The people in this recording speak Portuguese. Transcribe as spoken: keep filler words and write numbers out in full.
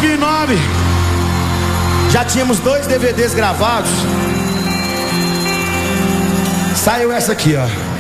mil e nove, já tínhamos dois D V Ds gravados. Saiu essa aqui, ó.